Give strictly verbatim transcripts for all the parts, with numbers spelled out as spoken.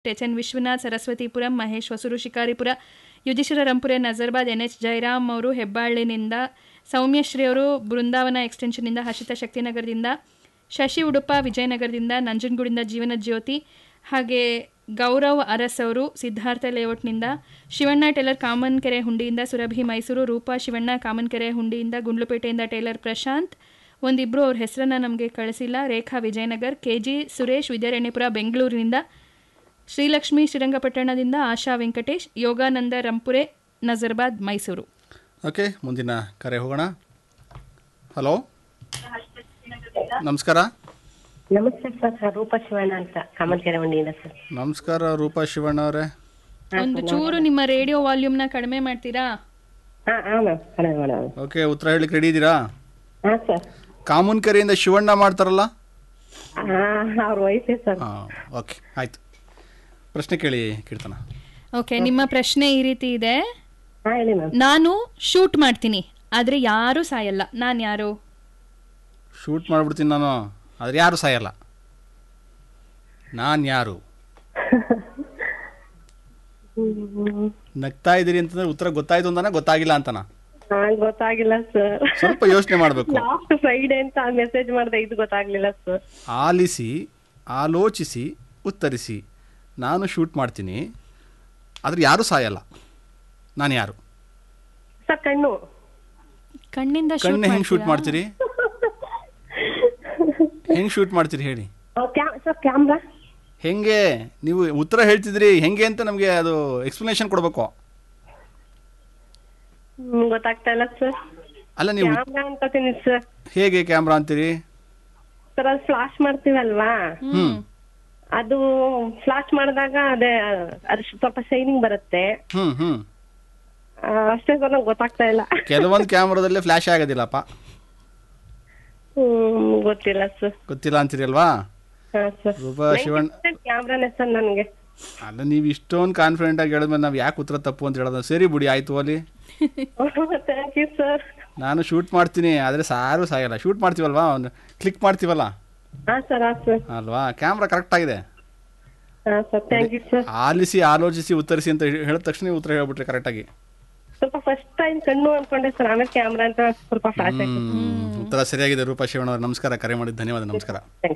H N Vishwanath, Saraswathipuram, Mahesh Hosur, Shikaripura, Yudhishthira Rampure, Nazarbad, N H Jayaram ಅವರು ಹೆಬ್ಬಾಳಿನಿಂದ, ಸೌಮ್ಯಶ್ರೀ ಅವರು ಬೃಂದಾವನ ಎಕ್ಸ್ಟೆನ್ಷನ್ನಿಂದ, ಹರ್ಷಿತಾ ಶಕ್ತಿನಗರದಿಂದ, ಶಶಿ ಉಡುಪ ವಿಜಯನಗರದಿಂದ, ನಂಜನಗೂಡಿಂದ ಜೀವನ ಜ್ಯೋತಿ, ಹಾಗೆ ಗೌರವ್ ಅರಸ್ ಅವರು ಸಿದ್ಧಾರ್ಥ ಲೇಔಟ್ನಿಂದ, ಶಿವಣ್ಣ ಟೇಲರ್ ಕಾಮನ್ಕೆರೆ ಹುಂಡಿಯಿಂದ, ಸುರಭಿ ಮೈಸೂರು, ರೂಪಾ ಶಿವಣ್ಣ ಕಾಮನ್ಕೆರೆ ಹುಂಡಿಯಿಂದ, ಗುಂಡ್ಲುಪೇಟೆಯಿಂದ ಟೇಲರ್ ಪ್ರಶಾಂತ್, ಒಂದಿಬ್ಬರು ಅವ್ರ ಹೆಸರನ್ನು ನಮಗೆ ಕಳಿಸಿಲ್ಲ, ರೇಖಾ ವಿಜಯನಗರ್, ಕೆ ಜಿ ಸುರೇಶ್ ವಿದ್ಯಾರಣ್ಯಪುರ ಬೆಂಗಳೂರಿನಿಂದ, ಶ್ರೀಲಕ್ಷ್ಮಿ ಶ್ರೀರಂಗಪಟ್ಟಣದಿಂದ, ಆಶಾ ವೆಂಕಟೇಶ್, ಯೋಗಾನಂದ ರಂಪುರೆ ನಜರ್ಬಾದ್ ಮೈಸೂರು. ಓಕೆ, ಮುಂದಿನ ಕರೆ ಹೋಗೋಣ. ಹಲೋ, ನಮಸ್ಕಾರ. ನಮಸ್ತೆ ಸರ್, ರೂಪಾ ಶಿವಣ್ಣ ಅಂತ ಕಾಮನ್ಕೆರೆ ಹುಂಡಿಯಿಂದ ಸರ್. ನಮಸ್ಕಾರ ರೂಪಾ ಶಿವಣ್ಣ ಅವರೇ. ಒಂದು ಚೂರು ನಿಮ್ಮ ರೇಡಿಯೋ ವಾಲ್ಯೂಮ್ನ ಕಡಿಮೆ ಮಾಡ್ತೀರಾ? ಓಕೆ, ಉತ್ತರ ಹೇಳಿಕ್ಕೆ ರೆಡಿ ಇದ್ದೀರಾ? ಹಾಂ ಸರ್. ಕಾಮನ್ಕೆರೆಯಿಂದ ಶಿವಣ್ಣ ಮಾಡ್ತಾರಲ್ಲ, ಅವ್ರ ವಯಸ್ಸೇ ಸರ್. ಹಾಂ, ಓಕೆ ಆಯ್ತು. ಪ್ರಶ್ನೆ ಕೇಳಿ ಕೀರ್ತನ. ಓಕೆ, ನಿಮ್ಮ ಪ್ರಶ್ನೆ ಈ ರೀತಿ ಇದೆ. ಹಾಂ ಹೇಳಿ ಮ್ಯಾಮ್. ನಾನು ಶೂಟ್ ಮಾಡ್ತೀನಿ ಆದ್ರೆ ಯಾರು ಸಾಯಲ್ಲ, ನಾನು ಯಾರು? ಶೂಟ್ ಮಾಡ್ಬಿಡ್ತೀನಿ ನಾನು, ಆದ್ರೆ ಯಾರು ಸಾಯಲ್ಲ, ನಾನು ಯಾರು? ನಗ್ತಾ ಇದ್ದೀರಿ ಅಂತಂದ್ರೆ ಉತ್ತರ ಗೊತ್ತಾಯ್ತು ಅಂತಾನೆ, ಗೊತ್ತಾಗಿಲ್ಲ ಅಂತನ? ಗೊತ್ತಾಗಿಲ್ಲ ಸರ್, ಸ್ವಲ್ಪ ಯೋಚನೆ ಮಾಡಬೇಕು. ಲಾಸ್ಟ್ ಫ್ರೈಡೆ ಅಂತ ಮೆಸೇಜ್ ಮಾಡಿದೆ, ಇದು ಗೊತ್ತಾಗ್ಲಿಲ್ಲ ಸರ್. ಆಲಿಸಿ, ಆಲೋಚಿಸಿ, ಉತ್ತರಿಸಿ. ನಾನು ಶೂಟ್ ಮಾಡ್ತೀನಿ ಆದ್ರೆ ಯಾರು ಸಾಯಲ್ಲ, ನಾನು ಯಾರು? ಸರ್ ಕಣ್ಣು. ಕಣ್ಣಿಂದ ಕಣ್ಣು ಹೆಂಗ್ ಶೂಟ್ ಮಾಡ್ತೀರಿ? ಹೆಂಗ್ ಶೂಟ್ ಮಾಡ್ತೀರಿ ಹೇಳಿ? Sir camera. ಹೆಂಗೆ? ನೀವು ಉತ್ತರ ಹೇಳ್ತಿದ್ರಿ, ಹೆಂಗೆ ಅಂತ ನಮಗೆ ಅದು ಎಕ್ಸ್ಪ್ಲನೇಷನ್ ಕೊಡ್ಬೇಕು. ಗೊತ್ತಾಗ್ತಾ ಇಲ್ಲ ಸರ್. ಅಲ್ಲ, ನೀವು ಕ್ಯಾಮ್ರಾ ಅನ್ಕೋತೀನಿ ಸರ್. ಹೇಗೆ ಕ್ಯಾಮ್ರಾ ಅಂತೀರಿ? ಸರ್ ಅದು ಫ್ಲಾಶ್ ಮಾಡ್ತೀವಲ್ವಾ, ಹ್ಮ್ ಅದು ಫ್ಲಾಶ್ ಮಾಡಿದಾಗ ಅದೇ ಅದು ಸ್ವಲ್ಪ ಶೈನಿಂಗ್ ಬರುತ್ತೆ. ಹ್ಮ್ ಹ್ಮ್ ಅಷ್ಟೇ ಸರ್, ನಂಗೆ ಗೊತ್ತಾಗ್ತಾ ಇಲ್ಲ. ಕೆಲವೊಂದು ಕ್ಯಾಮ್ರಾದಲ್ಲಿ ಫ್ಲಾಶ್ ಆಗೋದಿಲ್ಲಪ್ಪ. ಹ್ಮ್ ಗೊತ್ತಿಲ್ಲ ಸರ್. ಗೊತ್ತಿಲ್ಲ ಅಂತೀರಿ ಅಲ್ವಾ? ಹಾ ಸರ್. ರೂಪಾ ಶಿವಣ್ಣ ಕ್ಯಾಮ್ರಾನೇ ಸರ್ ನನಗೆ. ಅಲ್ಲ, ನೀವು ಇಷ್ಟೊಂದು ಕಾನ್ಫಿಡೆಂಟ್ ಆಗಿ ಹೇಳಿದ್ಮೇಲೆ ನಾವು ಯಾಕೆ ಉತ್ತರ ತಪ್ಪು ಅಂತ ಹೇಳೋದು? ಸರಿ ಬಿಡಿ, ಆಯ್ತು ಅಲ್ಲಿ. Thank you sir. ನಾನು ಶೂಟ್ ಮಾಡ್ತೀನಿ ಆದ್ರೆ ಸಾರು ಸಾಯಲ್ಲ. ಶೂಟ್ ಮಾಡ್ತೀವಲ್ವಾ, ಒಂದು ಕ್ಲಿಕ್ ಮಾಡ್ತೀವಲ್ಲ ಹಾ ಸರ್. ಹಾ ಸರ್. ಅಲ್ವಾ? ಕ್ಯಾಮ್ರಾ ಕರೆಕ್ಟ್ ಆಗಿದೆ. ಹಾ ಸರ್, ಥ್ಯಾಂಕ್ ಯು ಸರ್. ಆಲಿಸಿ, ಆಲೋಚಿಸಿ, ಉತ್ತರಿಸಿ ಅಂತ ಹೇಳಿದ ತಕ್ಷಣ ಉತ್ತರ ಹೇಳ್ಬಿಟ್ರೆ ಕರೆಕ್ಟ್ ಆಗಿ. ಸ್ವಲ್ಪ ಫಸ್ಟ್ ಟೈಮ್ ಕಣ್ಣು ಅನ್ಕೊಂಡೆ ಸರ್, ಆಮೇಲೆ ಕ್ಯಾಮ್ರಾ ಅಂತ ಸ್ವಲ್ಪ ಫ್ಲಾಶ್ ಆಯ್ತು. ಉತ್ತರ ಸರಿಯಾಗಿದೆ ರೂಪಾ ಶಿವಣ್ಣ ಅವರು. ನಮಸ್ಕಾರ, ಕರೆ ಮಾಡಿದ ಧನ್ಯವಾದ. ನಮಸ್ಕಾರ.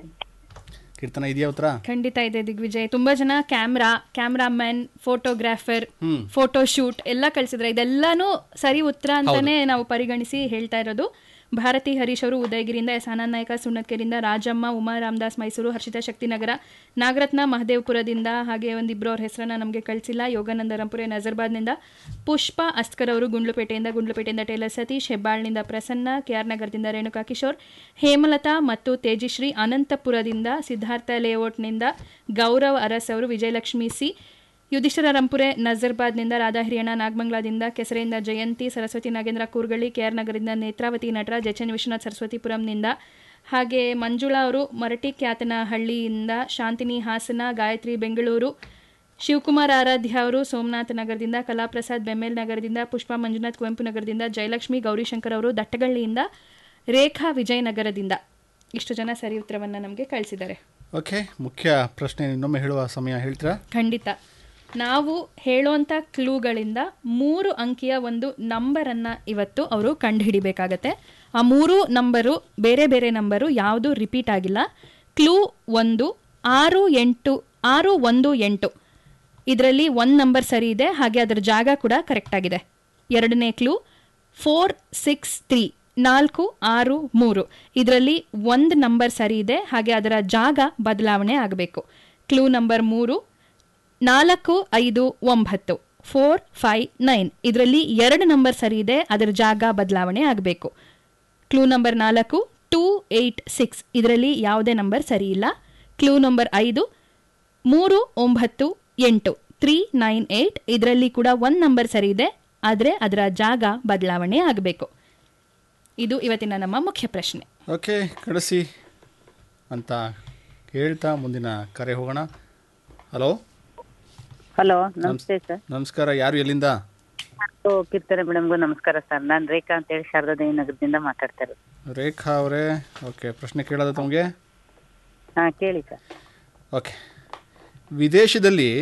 ಕೀರ್ತನ, ಇದೆಯಾ ಉತ್ತರ? ಖಂಡಿತ ಇದೆ ದಿಗ್ವಿಜಯ್. ತುಂಬಾ ಜನ camera, cameraman, photographer, photo shoot ಎಲ್ಲ ಕಳಿಸಿದ್ರೆ ಇದೆಲ್ಲಾನು ಸರಿ ಉತ್ತರ ಅಂತಾನೆ ನಾವು ಪರಿಗಣಿಸಿ ಹೇಳ್ತಾ ಇರೋದು. ಭಾರತಿ ಹರೀಶ್ ಅವರು ಉದಯಗಿರಿಯಿಂದ, ಎಸ್ ಆನಂದ್ ನಾಯಕ ಸುಣ್ಣಕೆರೆಯಿಂದ, ರಾಜಮ್ಮ, ಉಮಾ ರಾಮದಾಸ್ ಮೈಸೂರು, ಹರ್ಷಿತಾ ಶಕ್ತಿನಗರ, ನಾಗರತ್ನ ಮಹದೇವಪುರದಿಂದ, ಹಾಗೆ ಒಂದಿಬ್ಬರು ಅವ್ರ ಹೆಸರನ್ನ ನಮಗೆ ಕಳಿಸಿಲ್ಲ, ಯೋಗಾನಂದ ರಂಪುರೆ ನಜರ್ಬಾದ್ನಿಂದ, ಪುಷ್ಪ ಅಸ್ಕರ್ ಅವರು ಗುಂಡ್ಲುಪೇಟೆಯಿಂದ, ಗುಂಡ್ಲುಪೇಟೆಯಿಂದ Taylor Satish, ಹೆಬ್ಬಾಳ್ನಿಂದ Prasanna, K R ನಗರದಿಂದ ರೇಣುಕಾ ಕಿಶೋರ್, ಹೇಮಲತಾ ಮತ್ತು ತೇಜಶ್ರೀ, ಅನಂತಪುರದಿಂದ, ಸಿದ್ಧಾರ್ಥ ಲೇಔಟ್ನಿಂದ ಗೌರವ್ ಅರಸ್ ಅವರು, ವಿಜಯಲಕ್ಷ್ಮಿ ಸಿ, ಯುಧಿಷ್ಠಿರ ರಂಪುರೆ ನಜರ್ಬಾದ್ನಿಂದ, ರಾಧಾ ಹಿರಿಯಣ್ಣ ನಾಗಮಂಗಲದಿಂದ, ಕೆಸರೆಯಿಂದ ಜಯಂತಿ, ಸರಸ್ವತಿ ನಾಗೇಂದ್ರ ಕೂರ್ಗಳಿ, ಕೆ ಆರ್ ನಗರದಿಂದ ನೇತ್ರಾವತಿ ನಟರಾಜ್, ಎಚ್ ಎನ್ ವಿಶ್ವನಾಥ್ ಸರಸ್ವತಿಪುರಂನಿಂದ, ಹಾಗೆ ಮಂಜುಳಾ ಅವರು ಮರಟಿ ಕ್ಯಾತನಹಳ್ಳಿಯಿಂದ, ಶಾಂತಿನಿ ಹಾಸನ, ಗಾಯತ್ರಿ ಬೆಂಗಳೂರು, ಶಿವಕುಮಾರ್ ಆರಾಧ್ಯ ಅವರು ಸೋಮನಾಥ ನಗರದಿಂದ, ಕಲಾಪ್ರಸಾದ್ ಬೆಮ್ಮೇಲ್ ನಗರದಿಂದ, ಪುಷ್ಪ ಮಂಜುನಾಥ್ ಕುವೆಂಪು ನಗರದಿಂದ, ಜಯಲಕ್ಷ್ಮಿ ಗೌರಿಶಂಕರ್ ಅವರು ದಟ್ಟಗಳ್ಳಿಯಿಂದ, ರೇಖಾ ವಿಜಯನಗರದಿಂದ. ಇಷ್ಟು ಜನ ಸರಿ ಉತ್ತರವನ್ನು ನಮಗೆ ಕಳಿಸಿದ್ದಾರೆ. ಓಕೆ, ಮುಖ್ಯ ಪ್ರಶ್ನೆ ಇನ್ನೊಮ್ಮೆ ಹೇಳುವ ಸಮಯ ಹೇಳ್ತೀರಾ? ಖಂಡಿತ. ನಾವು ಹೇಳುವಂಥ ಕ್ಲೂಗಳಿಂದ ಮೂರು ಅಂಕಿಯ ಒಂದು ನಂಬರನ್ನು ಇವತ್ತು ಅವರು ಕಂಡುಹಿಡಿಬೇಕಾಗತ್ತೆ. ಆ ಮೂರು ನಂಬರು ಬೇರೆ ಬೇರೆ ನಂಬರು, ಯಾವುದು ರಿಪೀಟ್ ಆಗಿಲ್ಲ. ಕ್ಲೂ ಒಂದು ಆರು ಎಂಟು ಆರು ಒಂದು ಎಂಟು, ಇದರಲ್ಲಿ ಒಂದು ನಂಬರ್ ಸರಿ ಇದೆ, ಹಾಗೆ ಅದರ ಜಾಗ ಕೂಡ ಕರೆಕ್ಟ್ ಆಗಿದೆ. ಎರಡನೇ ಕ್ಲೂ ಫೋರ್ ಸಿಕ್ಸ್ ತ್ರೀ ನಾಲ್ಕು ಆರು ಮೂರು, ಇದರಲ್ಲಿ ಒಂದು ನಂಬರ್ ಸರಿ ಇದೆ, ಹಾಗೆ ಅದರ ಜಾಗ ಬದಲಾವಣೆ ಆಗಬೇಕು. ಕ್ಲೂ ನಂಬರ್ ಮೂರು ನಾಲ್ಕು ಐದು ಒಂಬತ್ತು ಫೋರ್ ಫೈವ್ ನೈನ್, ಇದರಲ್ಲಿ ಎರಡು ನಂಬರ್ ಸರಿ ಇದೆ, ಅದರ ಜಾಗ ಬದಲಾವಣೆ ಆಗಬೇಕು. ಕ್ಲೂ ನಂಬರ್ ನಾಲ್ಕು ಟೂ ಏಯ್ಟ್ ಸಿಕ್ಸ್, ಇದರಲ್ಲಿ ಯಾವುದೇ ನಂಬರ್ ಸರಿ ಇಲ್ಲ. ಕ್ಲೂ ನಂಬರ್ ಐದು ಮೂರು ಒಂಬತ್ತು ಎಂಟು ತ್ರೀ ನೈನ್ ಏಯ್ಟ್, ಇದರಲ್ಲಿ ಕೂಡ ಒಂದು ನಂಬರ್ ಸರಿ ಇದೆ, ಆದರೆ ಅದರ ಜಾಗ ಬದಲಾವಣೆ ಆಗಬೇಕು. ಇದು ಇವತ್ತಿನ ನಮ್ಮ ಮುಖ್ಯ ಪ್ರಶ್ನೆ. ಓಕೆ, ಕಳಿಸಿ ಅಂತ ಹೇಳ್ತಾ ಮುಂದಿನ ಕರೆ ಹೋಗೋಣ. ಹಲೋ. ಹಲೋ, ನಮಸ್ತೆ ಸರ್. ನಮಸ್ಕಾರ, ಯಾರು, ಎಲ್ಲಿಂದ? ಕೀರ್ತನೆ ಮೇಡಮ್ಗೂ ನಮಸ್ಕಾರ ಸರ್. ನಾನು ರೇಖಾ ಅಂತ ಹೇಳಿ ಶಾರದಾ ನಗರದಿಂದ ಮಾತಾಡ್ತಾ ಇರೋದು. ರೇಖಾ ಅವರೇ, ಓಕೆ, ಪ್ರಶ್ನೆ ಕೇಳೋದ ತಮಗೆ? ಹಾಂ ಕೇಳಿ ಸರ್. ಓಕೆ, ವಿದೇಶದಲ್ಲಿ